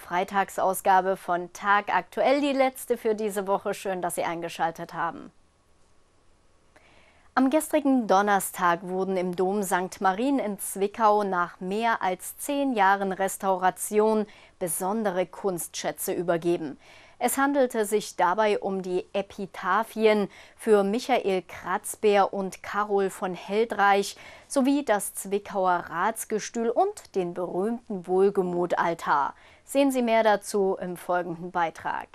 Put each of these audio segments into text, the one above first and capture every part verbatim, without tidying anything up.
Freitagsausgabe von Tag aktuell, die letzte für diese Woche. Schön, dass Sie eingeschaltet haben. Am gestrigen Donnerstag wurden im Dom Sankt Marien in Zwickau nach mehr als zehn Jahren Restauration besondere Kunstschätze übergeben. Es handelte sich dabei um die Epitaphien für Michael Kratzbeer und Karol von Heldreich sowie das Zwickauer Ratsgestühl und den berühmten Wohlgemutaltar. Sehen Sie mehr dazu im folgenden Beitrag.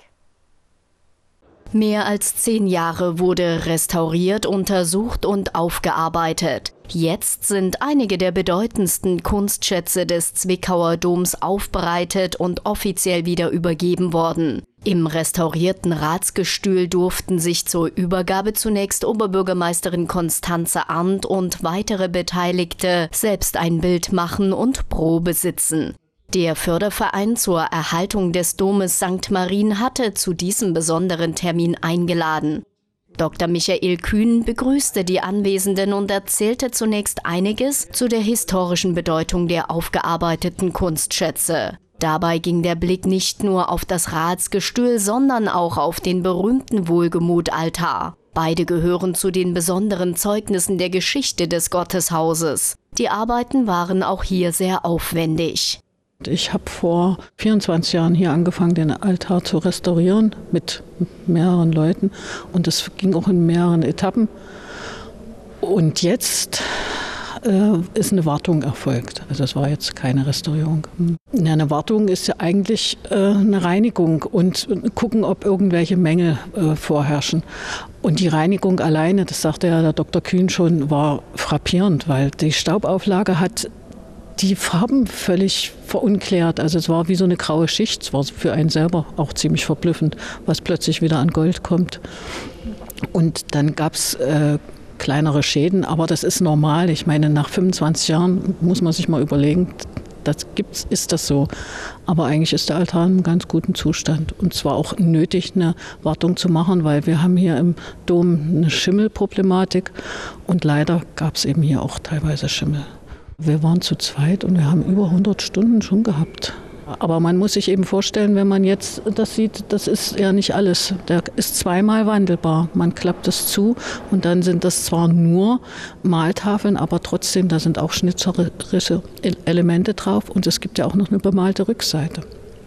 Mehr als zehn Jahre wurde restauriert, untersucht und aufgearbeitet. Jetzt sind einige der bedeutendsten Kunstschätze des Zwickauer Doms aufbereitet und offiziell wieder übergeben worden. Im restaurierten Ratsgestühl durften sich zur Übergabe zunächst Oberbürgermeisterin Constanze Arndt und weitere Beteiligte selbst ein Bild machen und Probe sitzen. Der Förderverein zur Erhaltung des Domes Sankt Marien hatte zu diesem besonderen Termin eingeladen. Doktor Michael Kühn begrüßte die Anwesenden und erzählte zunächst einiges zu der historischen Bedeutung der aufgearbeiteten Kunstschätze. Dabei ging der Blick nicht nur auf das Ratsgestühl, sondern auch auf den berühmten Wohlgemutaltar. Beide gehören zu den besonderen Zeugnissen der Geschichte des Gotteshauses. Die Arbeiten waren auch hier sehr aufwendig. Ich habe vor vierundzwanzig Jahren hier angefangen, den Altar zu restaurieren mit mehreren Leuten. Und das ging auch in mehreren Etappen. Und jetzt äh, ist eine Wartung erfolgt. Also es war jetzt keine Restaurierung. Ja, eine Wartung ist ja eigentlich äh, eine Reinigung und gucken, ob irgendwelche Mängel äh, vorherrschen. Und die Reinigung alleine, das sagte ja der Doktor Kühn schon, war frappierend, weil die Staubauflage hat die Farben völlig verunklärt. Also es war wie so eine graue Schicht. Es war für einen selber auch ziemlich verblüffend, was plötzlich wieder an Gold kommt. Und dann gab es äh, kleinere Schäden, aber das ist normal. Ich meine, nach fünfundzwanzig Jahren muss man sich mal überlegen, das gibt's, ist das so. Aber eigentlich ist der Altar in einem ganz guten Zustand. Und zwar auch nötig, eine Wartung zu machen, weil wir haben hier im Dom eine Schimmelproblematik. Und leider gab es eben hier auch teilweise Schimmel. Wir waren zu zweit und wir haben über hundert Stunden schon gehabt. Aber man muss sich eben vorstellen, wenn man jetzt das sieht, das ist ja nicht alles. Der ist zweimal wandelbar. Man klappt es zu und dann sind das zwar nur Maltafeln, aber trotzdem, da sind auch schnitzerische Elemente drauf und es gibt ja auch noch eine bemalte Rückseite.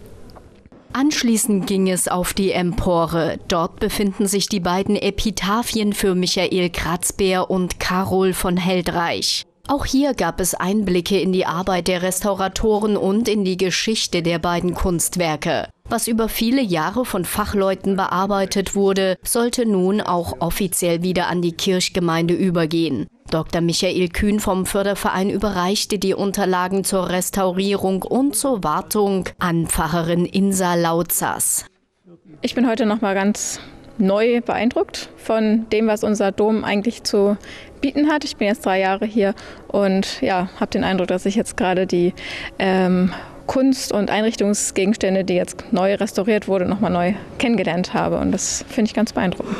Anschließend ging es auf die Empore. Dort befinden sich die beiden Epitaphien für Michael Kratzbeer und Karol von Heldreich. Auch hier gab es Einblicke in die Arbeit der Restauratoren und in die Geschichte der beiden Kunstwerke. Was über viele Jahre von Fachleuten bearbeitet wurde, sollte nun auch offiziell wieder an die Kirchgemeinde übergehen. Doktor Michael Kühn vom Förderverein überreichte die Unterlagen zur Restaurierung und zur Wartung an Pfarrerin Insa Lautzers. Ich bin heute noch mal ganz neu beeindruckt von dem, was unser Dom eigentlich zu bieten hat. Ich bin jetzt drei Jahre hier und ja, habe den Eindruck, dass ich jetzt gerade die ähm, Kunst- und Einrichtungsgegenstände, die jetzt neu restauriert wurde, nochmal neu kennengelernt habe. Und das finde ich ganz beeindruckend.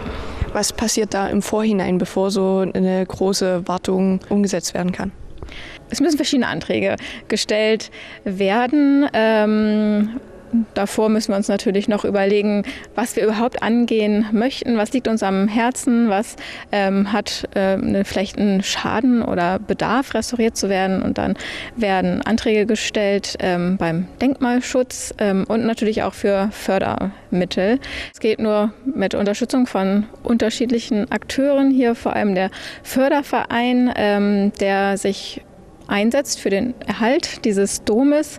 Was passiert da im Vorhinein, bevor so eine große Wartung umgesetzt werden kann? Es müssen verschiedene Anträge gestellt werden. Ähm, Davor müssen wir uns natürlich noch überlegen, was wir überhaupt angehen möchten, was liegt uns am Herzen, was ähm, hat äh, vielleicht einen Schaden oder Bedarf, restauriert zu werden. Und dann werden Anträge gestellt ähm, beim Denkmalschutz ähm, und natürlich auch für Fördermittel. Es geht nur mit Unterstützung von unterschiedlichen Akteuren, hier vor allem der Förderverein, ähm, der sich einsetzt für den Erhalt dieses Domes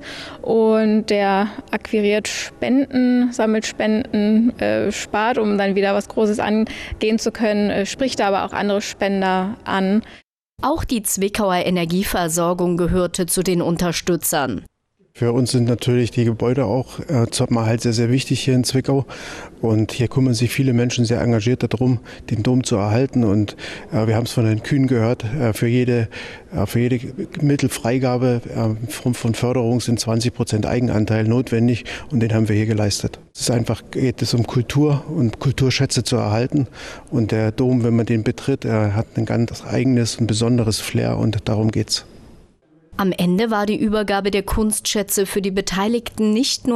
und der akquiriert Spenden, sammelt Spenden, äh, spart, um dann wieder was Großes angehen zu können, äh, spricht aber auch andere Spender an. Auch die Zwickauer Energieversorgung gehörte zu den Unterstützern. Für uns sind natürlich die Gebäude auch äh, halt sehr, sehr wichtig hier in Zwickau. Und hier kümmern sich viele Menschen sehr engagiert darum, den Dom zu erhalten. Und äh, wir haben es von Herrn Kühn gehört, äh, für jede, äh, für jede Mittelfreigabe äh, von, von Förderung sind zwanzig Prozent Eigenanteil notwendig. Und den haben wir hier geleistet. Es ist einfach, geht es um Kultur und Kulturschätze zu erhalten. Und der Dom, wenn man den betritt, er hat ein ganz eigenes und besonderes Flair und darum geht's. Am Ende war die Übergabe der Kunstschätze für die Beteiligten nicht nur